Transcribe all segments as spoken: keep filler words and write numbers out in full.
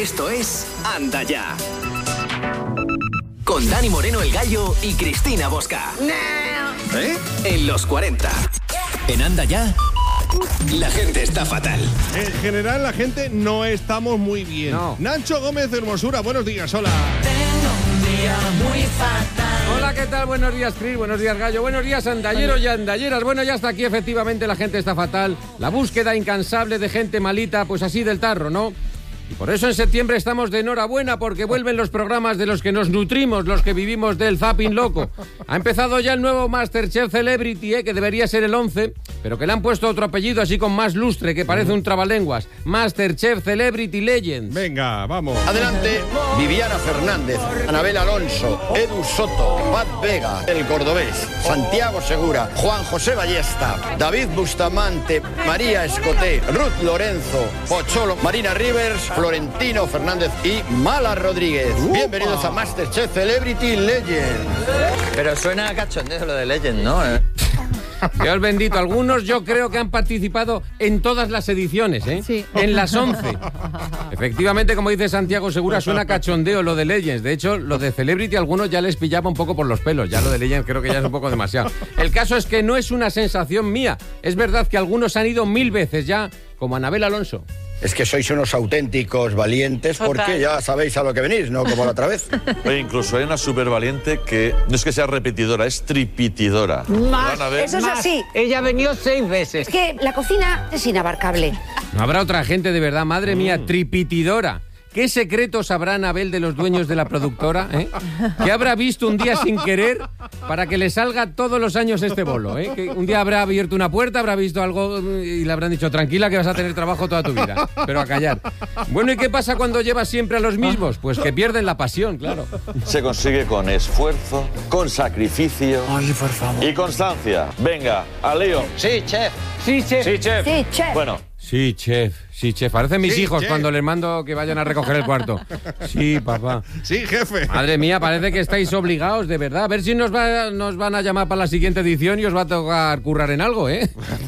Esto es Anda Ya. Con Dani Moreno el Gallo y Cristina Bosca. ¿Eh? En los cuarenta. En Anda Ya, la gente está fatal. En general, la gente no estamos muy bien. No. Nacho Gómez de Hermosura, buenos días, hola. Tengo un día muy fatal. Hola, ¿qué tal? Buenos días, Cris, buenos días, Gallo, buenos días, andalleros y andalleras. Bueno, ya está aquí, efectivamente, la gente está fatal. La búsqueda incansable de gente malita, pues así del tarro, ¿no? Y por eso en septiembre estamos de enhorabuena, porque vuelven los programas de los que nos nutrimos, los que vivimos del zapping loco. Ha empezado ya el nuevo Masterchef Celebrity, ¿eh? Que debería ser el once, pero que le han puesto otro apellido así con más lustre, que parece un trabalenguas. Masterchef Celebrity Legends. Venga, vamos. Adelante, Viviana Fernández, Anabel Alonso, Edu Soto, Pat Vega, El Cordobés, Santiago Segura, Juan José Ballesta, David Bustamante, María Escoté, Ruth Lorenzo, Pocholo, Marina Rivers, Florentino Fernández y Mala Rodríguez. Upa. Bienvenidos a Masterchef Celebrity Legends. Pero suena a cachondeo lo de Legend, ¿no? ¿Eh? Dios bendito, algunos yo creo que han participado en todas las ediciones, ¿eh? Sí. En las once. Efectivamente, como dice Santiago Segura, suena cachondeo lo de Legends. De hecho, lo de Celebrity algunos ya les pillaba un poco por los pelos. Ya lo de Legends creo que ya es un poco demasiado. El caso es que no es una sensación mía. Es verdad que algunos han ido mil veces ya, como Anabel Alonso. Es que sois unos auténticos valientes porque ya sabéis a lo que venís, ¿no? Como la otra vez. Oye, incluso hay una súper valiente que no es que sea repetidora, es tripitidora. Más, Van a ver. eso es Más. así. Ella ha venido seis veces. Es que la cocina es inabarcable. No habrá otra gente de verdad, madre mía, tripitidora. ¿Qué secretos sabrá Anabel de los dueños de la productora? ¿Eh? ¿Qué habrá visto un día sin querer para que le salga todos los años este bolo? ¿Eh? Que un día habrá abierto una puerta, habrá visto algo y le habrán dicho, tranquila que vas a tener trabajo toda tu vida, pero a callar. Bueno, ¿y qué pasa cuando llevas siempre a los mismos? Pues que pierden la pasión, claro. Se consigue con esfuerzo, con sacrificio Ay, por favor. y constancia. Venga, a lío. Sí, chef. Sí, chef. Sí, chef. Sí, chef. Bueno, Sí, chef, sí, chef. Parecen mis Sí, hijos chef. cuando les mando que vayan a recoger el cuarto. Sí, papá. Sí, jefe. Madre mía, parece que estáis obligados, de verdad. A ver si nos, va, nos van a llamar para la siguiente edición y os va a tocar currar en algo, ¿eh?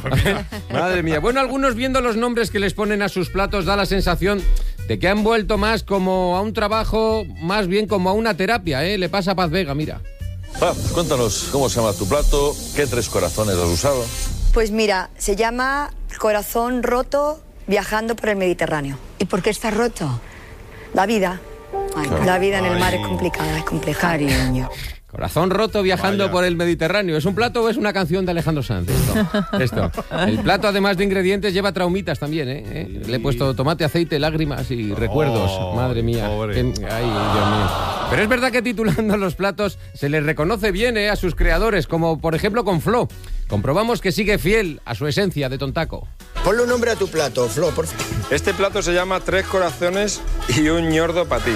Madre mía. Bueno, algunos viendo los nombres que les ponen a sus platos da la sensación de que han vuelto más como a un trabajo, más bien como a una terapia, ¿eh? Le pasa a Paz Vega, mira. va, cuéntanos cómo se llama tu plato, qué tres corazones has usado. Pues mira, se llama Corazón Roto viajando por el Mediterráneo. ¿Y por qué está roto? La vida. Ay, La vida en el mar Ay. es complicada, es compleja. cariño. Corazón roto viajando Vaya. por el Mediterráneo. ¿Es un plato o es una canción de Alejandro Sanz? Esto, esto. El plato, además de ingredientes, lleva traumitas también, ¿eh? ¿Eh? Le he puesto tomate, aceite, lágrimas y recuerdos. Oh, Madre mía. pobre. Qué- Ay, Dios mío. Pero es verdad que titulando los platos se les reconoce bien, ¿eh? A sus creadores, como por ejemplo con Flo. Comprobamos que sigue fiel a su esencia de tontaco. Ponle un nombre a tu plato, Flo, por favor. Este plato se llama Tres Corazones y un ñordo para ti.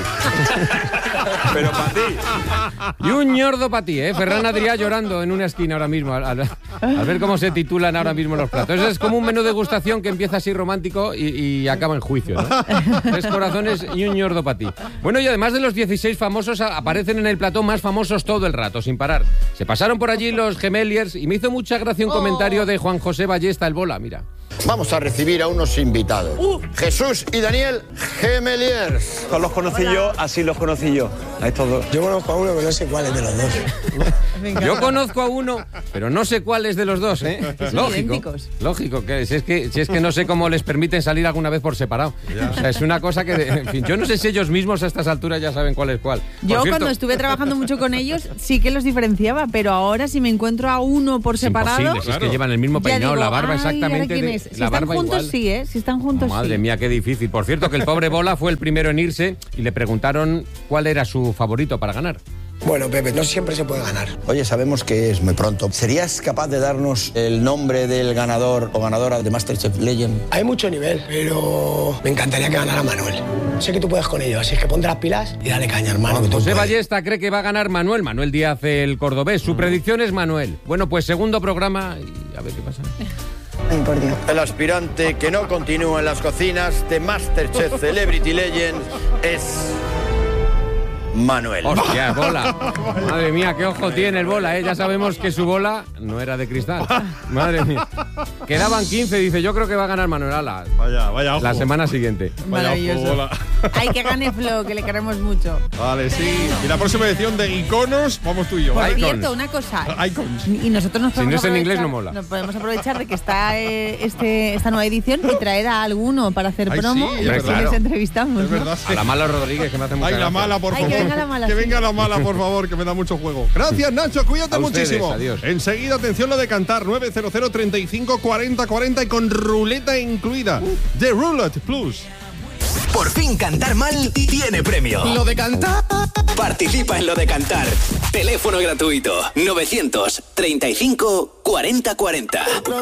Pero para ti. Y un ñordo para ti, ¿eh? Ferran Adrià llorando en una esquina ahora mismo, al, al- al ver cómo se titulan ahora mismo los platos. Eso es como un menú de degustación que empieza así romántico y, y acaba en juicio, ¿no? Tres corazones y un ñordo para ti. Bueno, y además de los dieciséis famosos, a- aparecen en el plató más famosos todo el rato, sin parar. Se pasaron por allí los gemeliers y me hizo mucha gracia un comentario de Juan José Ballesta, el bola, mira. Vamos a recibir a unos invitados. Jesús y Daniel Gemeliers. Todos los conocí yo, así los conocí yo. A estos dos. Yo conozco a uno que no sé cuál es de los dos. Yo conozco a uno, pero no sé cuál es de los dos, ¿eh? Lógico, idénticos. lógico, que si es que si es que no sé cómo les permiten salir alguna vez por separado. O sea, es una cosa que, de- en fin, yo no sé si ellos mismos a estas alturas ya saben cuál es cuál. Por Yo cierto, cuando estuve trabajando mucho con ellos sí que los diferenciaba, pero ahora si me encuentro a uno por es separado, imposible, si es que llevan el mismo ya peinado, digo, la barba "Ay, ¿ahora exactamente, quién de- es?". Si la están barba juntos igual. sí, ¿eh? Si están juntos Madre sí. mía, qué difícil. Por cierto, que el pobre Bola fue el primero en irse y le preguntaron cuál era su favorito para ganar. Bueno, Pepe, no siempre se puede ganar. Oye, sabemos que es muy pronto. ¿Serías capaz de darnos el nombre del ganador o ganadora de Masterchef Legend? Hay mucho nivel, pero me encantaría que ganara Manuel. Sé que tú puedes con ello, así es que ponte las pilas y dale caña, hermano. Que tú José puedes. Ballesta cree que va a ganar Manuel. Manuel Díaz, el cordobés. Su predicción es Manuel. Bueno, pues segundo programa y a ver qué pasa. Ay, por Dios. El aspirante que no continúa en las cocinas de Masterchef Celebrity Legend es Manuel. Hostia, bola. Madre mía, qué ojo tiene el bola, ¿eh? Ya sabemos que su bola no era de cristal. Madre mía. Quedaban quince, dice, yo creo que va a ganar Manuel Ala. Vaya, vaya ojo. La semana siguiente. Vaya ojo, bola. Ay, que gane Flo, que le queremos mucho. Vale, sí. Y la próxima edición de Iconos, vamos tú y yo. Por Icons. cierto, una cosa. Icons. Y nosotros nos Si no podemos es en aprovechar- inglés, no mola. Nos podemos aprovechar de que está eh, este, esta nueva edición y traer a alguno para hacer Ay, promo sí, y es así verdad. les entrevistamos. Es ¿no? verdad, sí. A la mala Rodríguez, que me hace mucha Ay, la gracia. mala, por Ay, favor. que venga la mala, Que sí. venga la mala, por favor, que me da mucho juego. Gracias, Nacho, cuídate A ustedes, muchísimo. adiós. Enseguida, atención, lo de cantar. nueve cero cero, treinta y cinco, cuarenta, cuarenta y con ruleta incluida. The Roulette Plus. Por fin cantar mal tiene premio. Lo de cantar. Participa en Lo de Cantar. Teléfono gratuito novecientos treinta y cinco cuarenta cuarenta.